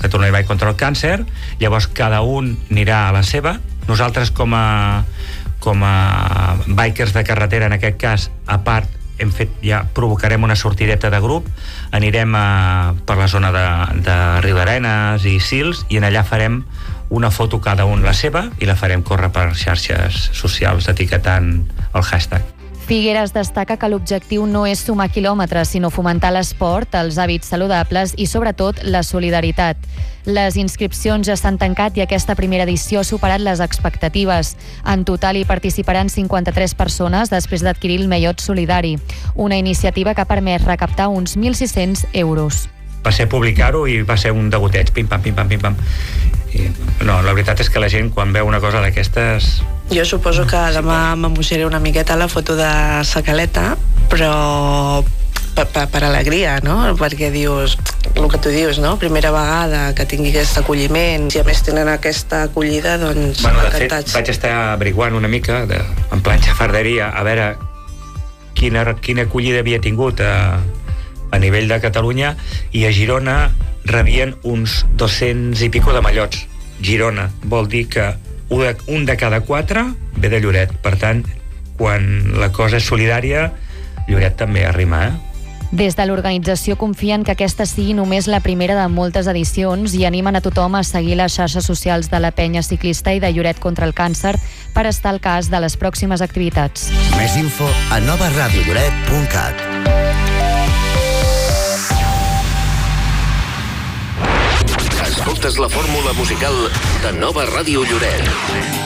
Catalunya Bike contra el càncer. Llavors cada un anirà a la seva. Nosaltres com a bikers de carretera, en aquest cas, a part, provocarem una sortideta de grup, anirem per la zona de Riudarenes i Sils, i en allà farem una foto cada un la seva i la farem córrer per xarxes socials etiquetant el hashtag. Figueres destaca que l'objectiu no és sumar quilòmetres, sinó fomentar l'esport, els hàbits saludables i, sobretot, la solidaritat. Les inscripcions ja s'han tancat i aquesta primera edició ha superat les expectatives. En total hi participaran 53 persones després d'adquirir el maillot solidari, una iniciativa que ha permès recaptar uns 1.600 euros. Va ser publicar-ho i va ser un degoteig, pim-pam, pim-pam, pim-pam. No, la veritat és que la gent, quan veu una cosa d'aquestes... Jo suposo que demà m'emocionaré una miqueta la foto de sa caleta, però per alegria, no? Perquè dius, el que tu dius, no? Primera vegada que tingui aquest acolliment, si a més tenen aquesta acollida, doncs encantats. De fet, vaig estar averiguant una mica, en plan xafarderia, a veure quina acollida havia tingut a nivell de Catalunya, i a Girona rebien uns 200 i pico de mallots. Girona vol dir que un de cada 4 ve de Lloret. Per tant, quan la cosa és solidària, Lloret també arrima, Des de l'organització confien que aquesta sigui només la primera de moltes edicions i animen a tothom a seguir les xarxes socials de la Penya Ciclista i de Lloret contra el Càncer per estar al cas de les pròximes activitats. Més info a novaradiolloret.cat. Escoltes la fórmula musical de Nova Ràdio Lloret.